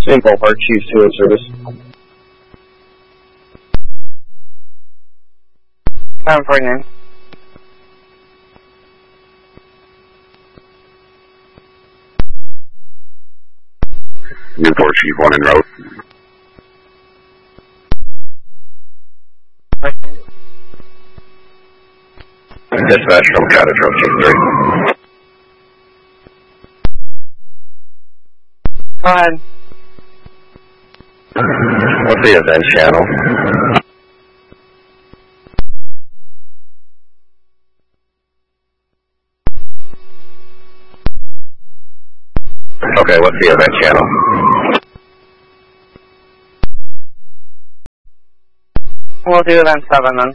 St. Paul Park, Chief 2 in service. 749. Newport Chief 1 en route. Dispatch from Catastrophe Chief 3. Go ahead. What's the event channel? Okay, what's the event channel? We'll do event 7 then.